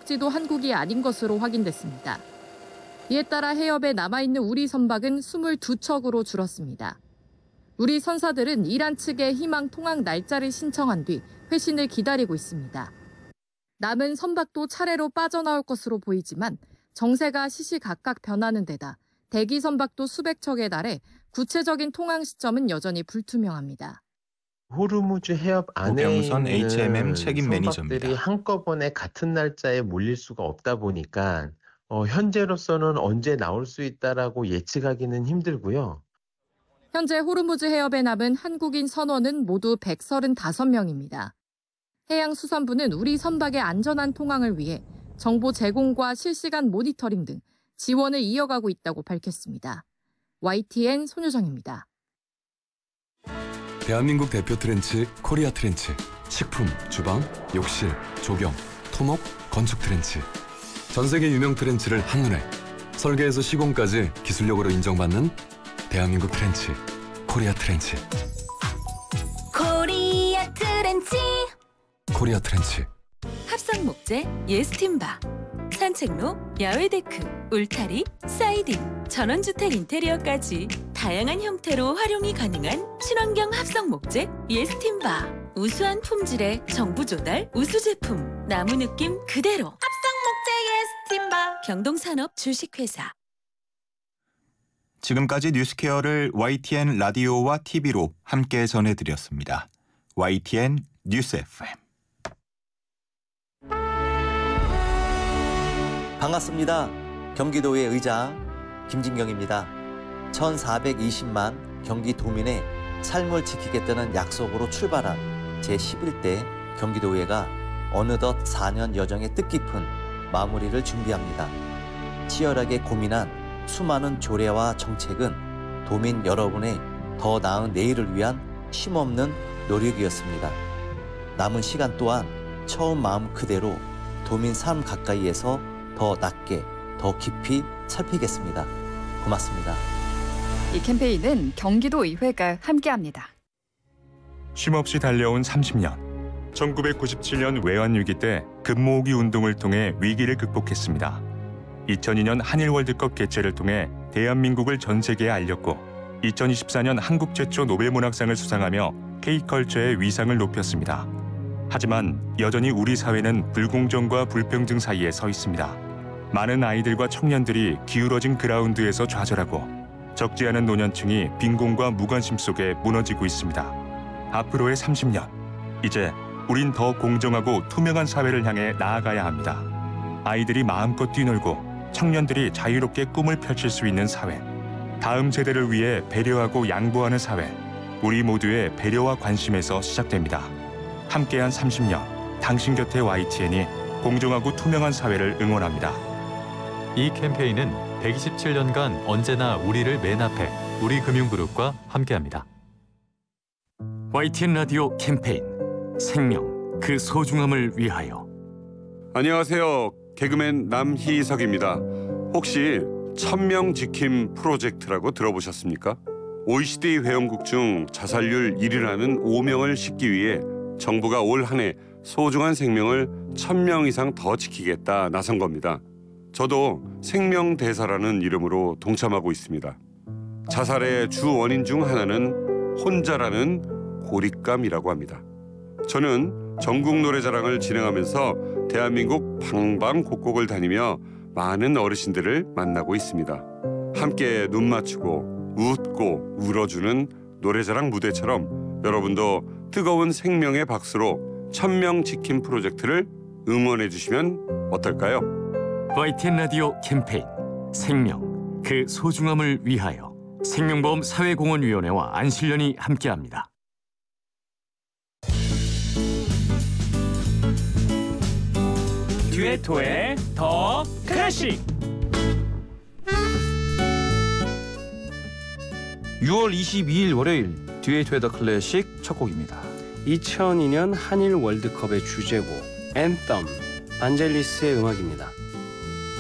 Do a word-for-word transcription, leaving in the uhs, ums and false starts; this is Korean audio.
목적지도 한국이 아닌 것으로 확인됐습니다. 이에 따라 해협에 남아있는 우리 선박은 이십이 척으로 줄었습니다. 우리 선사들은 이란 측에 희망 통항 날짜를 신청한 뒤 회신을 기다리고 있습니다. 남은 선박도 차례로 빠져나올 것으로 보이지만 정세가 시시각각 변하는 데다 대기 선박도 수백 척에 달해 구체적인 통항 시점은 여전히 불투명합니다. 호르무즈 해협 안에 오병선 있는 에이치엠엠 책임 매니저입니다. 선박들이 한꺼번에 같은 날짜에 몰릴 수가 없다 보니까 어, 현재로서는 언제 나올 수 있다라고 예측하기는 힘들고요. 현재 호르무즈 해협에 남은 한국인 선원은 모두 백삼십오 명입니다. 해양수산부는 우리 선박의 안전한 통항을 위해 정보 제공과 실시간 모니터링 등 지원을 이어가고 있다고 밝혔습니다. 와이티엔 손효정입니다. 대한민국 대표 트렌치 코리아 트렌치. 식품, 주방, 욕실, 조경, 토목, 건축 트렌치. 전 세계 유명 트렌치를 한눈에 설계에서 시공까지 기술력으로 인정받는 대한민국 트렌치 코리아 트렌치. 코리아 트렌치. 코리아 트렌치. 합성 목재, 예스팀바, 산책로, 야외 데크, 울타리, 사이딩, 전원주택 인테리어까지 다양한 형태로 활용이 가능한 친환경 합성 목재, 예스팀바. 우수한 품질의 정부 조달 우수 제품, 나무 느낌 그대로. 합성 목재 예스팀바. 경동산업 주식회사. 지금까지 뉴스케어를 와이티엔 라디오와 티비로 함께 전해드렸습니다. 와이티엔 뉴스 에프엠. 반갑습니다. 경기도의 의장 김진경입니다. 천사백이십만 경기도민의 삶을 지키겠다는 약속으로 출발한 제십일 대 경기도의회가 어느덧 사 년 여정의 뜻깊은 마무리를 준비합니다. 치열하게 고민한 수많은 조례와 정책은 도민 여러분의 더 나은 내일을 위한 쉼없는 노력이었습니다. 남은 시간 또한 처음 마음 그대로 도민 삶 가까이에서 더 낮게, 더 깊이 살피겠습니다. 고맙습니다. 이 캠페인은 경기도의회가 함께합니다. 쉼없이 달려온 삼십 년. 천구백구십칠 년 외환위기 때 금모으기 운동을 통해 위기를 극복했습니다. 이천이 년 한일 월드컵 개최를 통해 대한민국을 전 세계에 알렸고 이천이십사 년 한국 최초 노벨문학상을 수상하며 K컬처의 위상을 높였습니다. 하지만 여전히 우리 사회는 불공정과 불평등 사이에 서 있습니다. 많은 아이들과 청년들이 기울어진 그라운드에서 좌절하고 적지 않은 노년층이 빈곤과 무관심 속에 무너지고 있습니다. 앞으로의 삼십 년, 이제 우린 더 공정하고 투명한 사회를 향해 나아가야 합니다. 아이들이 마음껏 뛰놀고 청년들이 자유롭게 꿈을 펼칠 수 있는 사회, 다음 세대를 위해 배려하고 양보하는 사회, 우리 모두의 배려와 관심에서 시작됩니다. 함께한 삼십 년, 당신 곁에 와이티엔이 공정하고 투명한 사회를 응원합니다. 이 캠페인은 백이십칠 년간 언제나 우리를 맨 앞에 우리금융그룹과 함께합니다. 와이티엔 라디오 캠페인 생명, 그 소중함을 위하여. 안녕하세요. 개그맨 남희석입니다. 혹시 천명 지킴 프로젝트라고 들어보셨습니까? 오이시디 회원국 중 자살률 일 위라는 오명을 싣기 위해 정부가 올 한 해 소중한 생명을 천 명 이상 더 지키겠다 나선 겁니다. 저도 생명대사라는 이름으로 동참하고 있습니다. 자살의 주 원인 중 하나는 혼자라는 고립감이라고 합니다. 저는 전국 노래자랑을 진행하면서 대한민국 방방곡곡을 다니며 많은 어르신들을 만나고 있습니다. 함께 눈 맞추고 웃고 울어주는 노래자랑 무대처럼 여러분도 뜨거운 생명의 박수로 천명 지킴 프로젝트를 응원해 주시면 어떨까요? 와이티엔 라디오 캠페인 생명, 그 소중함을 위하여. 생명보험 사회공헌위원회와 안실련이 함께합니다. 듀에토의 더 클래식. 유월 이십이일 월요일 듀에토의 더 클래식 첫 곡입니다. 이천이 년 한일 월드컵의 주제곡 앤썸, 반젤리스의 음악입니다.